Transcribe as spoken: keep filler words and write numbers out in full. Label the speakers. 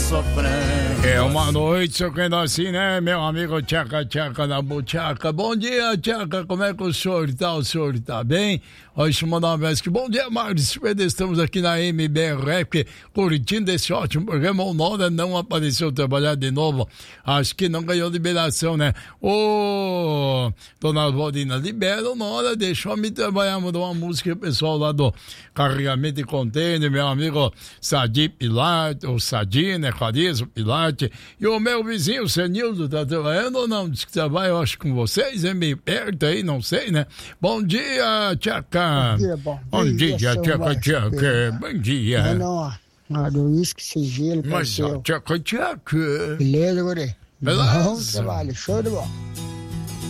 Speaker 1: sofrendo.
Speaker 2: É uma noite sofrendo assim, né, meu amigo Tchaca Tchaca na Buchaca. Bom dia, Tchaca, como é que o senhor tá? O senhor tá bem? Deixa eu mandar uma vez que bom dia, Márcio. Estamos aqui na M B R F, curtindo esse ótimo programa. O Nora não apareceu trabalhar de novo. Acho que não ganhou liberação, né? Ô, dona Valdirina, libera o Nora, deixou me trabalhar, mandou uma música pro pessoal lá do carregamento de container, meu amigo Sadi Pilate, o Sadi, né? Clarice Pilate. E o meu vizinho, o Senildo, tá trabalhando ou não? Diz que trabalha, eu acho, com vocês, é meio perto aí, não sei, né? Bom dia, Tchaca.
Speaker 3: Bom dia, bom,
Speaker 2: bom dia,
Speaker 3: dia
Speaker 2: Tchaca Tchaca. Bom dia.
Speaker 3: Não, não, do uísque sem gelo.
Speaker 2: Mas, Tchaca Tchaca.
Speaker 3: Beleza, guri?
Speaker 2: Beleza.
Speaker 3: Bom trabalho, show de bola.